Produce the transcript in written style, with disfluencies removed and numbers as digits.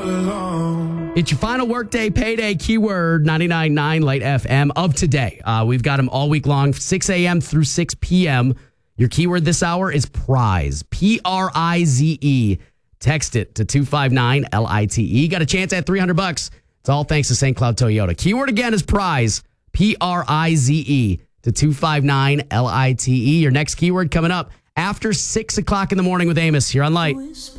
It's your final workday payday keyword 99.9 Light FM of today. We've got them all week long, 6 a.m. through 6 p.m. Your keyword this hour is prize, Prize. Text it to 259-LITE. Got a chance at $300. It's all thanks to St. Cloud Toyota. Keyword again is prize, Prize to 259-LITE. Your next keyword coming up after 6 o'clock in the morning with Amos here on Light.